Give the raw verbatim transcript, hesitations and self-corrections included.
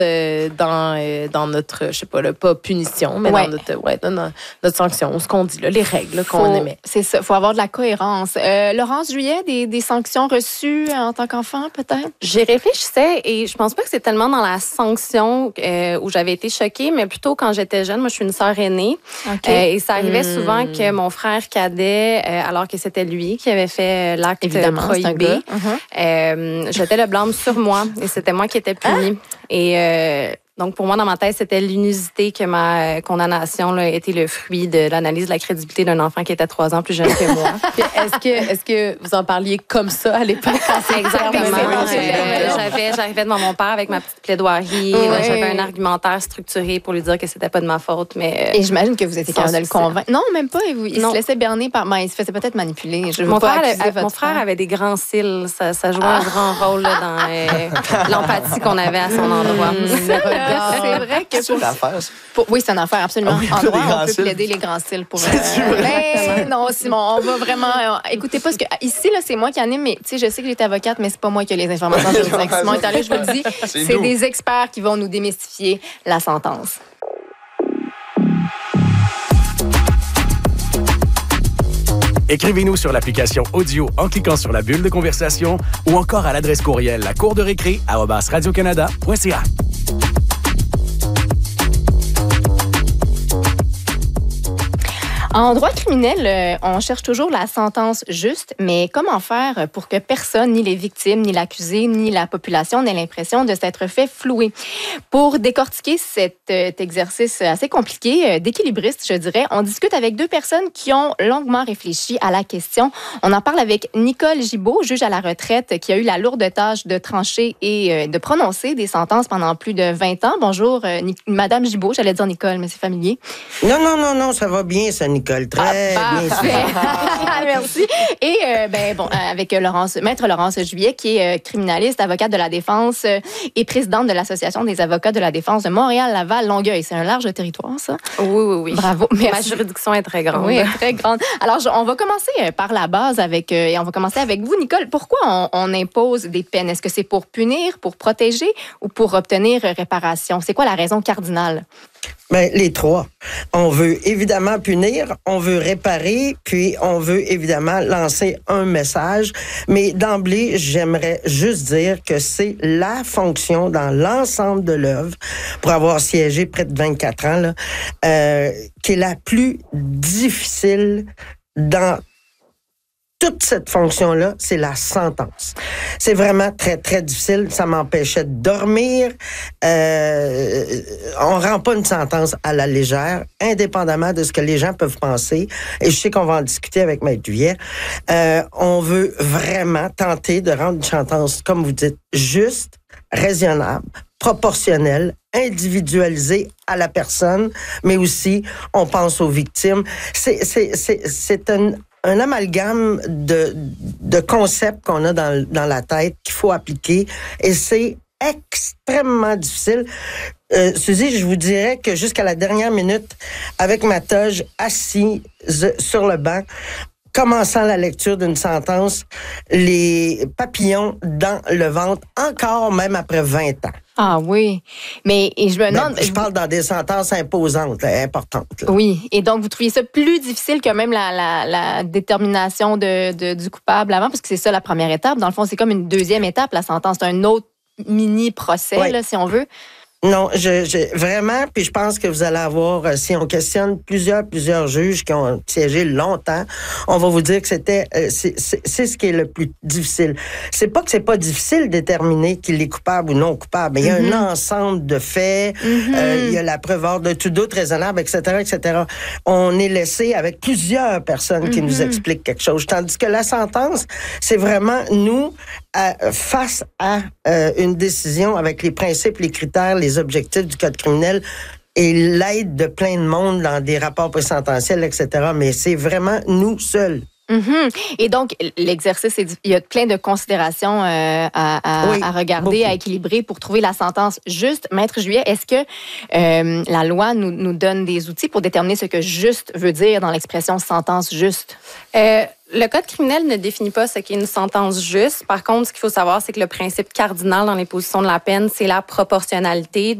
euh, dans, euh, dans notre, je sais pas, là, pas punition, mais Ouais. dans notre, ouais, dans notre, notre sanction, ce qu'on dit, là, les règles là, qu'on Faut- émet. C'est ça, il faut avoir de la cohérence. Euh, Laurence Juillet, des, des sanctions reçues en tant qu'enfant, peut-être? J'y réfléchissais et je pense pas que c'est tellement dans la sanction euh, où j'avais été choquée, mais plutôt quand j'étais jeune. Moi, je suis une sœur aînée. OK. Euh, et ça arrivait Mm. souvent que mon frère cadet, euh, alors que c'était lui qui avait fait euh, l'acte Évidemment, c'est un prohibé, gars. Mhm. euh, jetait le blâme sur moi et c'était moi qui étais punie. Et euh, donc, pour moi, dans ma tête, c'était l'inusité que ma euh, condamnation là, était le fruit de l'analyse de la crédibilité d'un enfant qui était trois ans plus jeune que moi. Puis Est-ce que, est-ce que vous en parliez comme ça à l'époque? Exactement. Oui, Euh, j'avais, j'arrivais devant mon père avec ma petite plaidoirie. Ouais. Là, j'avais un argumentaire structuré pour lui dire que c'était pas de ma faute, mais... Et j'imagine que vous étiez Sans capable de le souci. convaincre. Non, même pas. Il, il Non. se laissait berner par. Ben, il se faisait peut-être manipuler. Je veux Mon pas frère, accuser avait, votre mon frère avait des grands cils. Ça, ça jouait un grand rôle là, dans euh, l'empathie qu'on avait à son endroit. C'est vrai que C'est pour, une affaire, ça. pour- oui, c'est une affaire absolument. Ah oui, en les droit, grands on peut cils. plaider les grands cils pour. C'est-tu vrai? Ben, non, Simon, on va vraiment. euh, écoutez pas ce que ici là, c'est moi qui anime, mais tu sais, je sais que j'étais avocate, mais c'est pas moi qui ai les informations juridiques. Simon est allé, je vous le dis, C'est c'est nous. des experts qui vont nous démystifier la sentence. Écrivez-nous sur l'application audio en cliquant sur la bulle de conversation ou encore à l'adresse courriel la cour de récré arobase radiocanada point c a. En droit criminel, euh, on cherche toujours la sentence juste, mais comment faire pour que personne, ni les victimes, ni l'accusé, ni la population n'ait l'impression de s'être fait flouer? Pour décortiquer cet, euh, cet exercice assez compliqué, euh, d'équilibriste, je dirais, on discute avec deux personnes qui ont longuement réfléchi à la question. On en parle avec Nicole Gibault, juge à la retraite, qui a eu la lourde tâche de trancher et euh, de prononcer des sentences pendant plus de vingt ans. Bonjour, euh, Ni- Madame Gibault. J'allais dire Nicole, mais c'est familier. Non, non, non, non, ça va bien, ça, Nicole. Très bien. Parfait. Merci. Et euh, ben bon, euh, avec Laurence, maître Laurence Juillet, qui est euh, criminaliste, avocate de la défense euh, et présidente de l'association des avocats de la défense de Montréal, Laval, Longueuil. C'est un large territoire, ça. Oui, oui, oui. Bravo. Ma Merci. juridiction est très grande. Oui, très grande. Alors, je- on va commencer euh, par la base avec, euh, et on va commencer avec vous, Nicole. Pourquoi on, on impose des peines? Est-ce que c'est pour punir, pour protéger ou pour obtenir euh, réparation? C'est quoi la raison cardinale? Ben, les trois. On veut évidemment punir, on veut réparer, puis on veut évidemment lancer un message. Mais d'emblée, j'aimerais juste dire que c'est la fonction dans l'ensemble de l'œuvre, pour avoir siégé près de vingt-quatre ans, là, euh, qui est la plus difficile dans toute cette fonction-là, c'est la sentence. C'est vraiment très, très difficile. Ça m'empêchait de dormir. Euh, on rend pas une sentence à la légère, indépendamment de ce que les gens peuvent penser. Et je sais qu'on va en discuter avec Maître Juillet. Euh, on veut vraiment tenter de rendre une sentence, comme vous dites, juste, raisonnable, proportionnelle, individualisée à la personne, mais aussi, on pense aux victimes. C'est, c'est, c'est, c'est un... un amalgame de, de concepts qu'on a dans, dans la tête qu'il faut appliquer et c'est extrêmement difficile. Euh, Suzy, je vous dirais que jusqu'à la dernière minute, avec ma toge assise sur le banc, commençant la lecture d'une sentence, les papillons dans le ventre, encore même après vingt ans. Ah oui, mais et je me Ben, demande... je parle dans des sentences imposantes, là, importantes. Là. Oui, et donc vous trouviez ça plus difficile que même la, la, la détermination de, de- du coupable avant, parce que c'est ça la première étape. Dans le fond, c'est comme une deuxième étape, la sentence. C'est un autre mini-procès, Oui. là, si on veut. Non, je, je vraiment, puis je pense que vous allez avoir, euh, si on questionne plusieurs, plusieurs juges qui ont siégé longtemps, on va vous dire que c'était, euh, c'est, c'est, c'est ce qui est le plus difficile. C'est pas que c'est pas difficile de déterminer qu'il est coupable ou non coupable, mais il y a Mm-hmm. un ensemble de faits, euh, il y a la preuve hors de tout doute raisonnable, et cetera, et cetera. On est laissé avec plusieurs personnes qui Mm-hmm. nous expliquent quelque chose, tandis que la sentence, c'est vraiment nous à- face à euh, une décision avec les principes, les critères, les objectifs du code criminel et l'aide de plein de monde dans des rapports présententiels, et cetera. Mais c'est vraiment nous seuls. Mm-hmm. Et donc, l'exercice, il y a plein de considérations euh, à, à, oui, à regarder, beaucoup. à équilibrer pour trouver la sentence juste. Maître Juillet, est-ce que euh, la loi nous, nous donne des outils pour déterminer ce que juste veut dire dans l'expression sentence juste? Euh, le Code criminel ne définit pas ce qu'est une sentence juste. Par contre, ce qu'il faut savoir, c'est que le principe cardinal dans l'imposition de la peine, c'est la proportionnalité.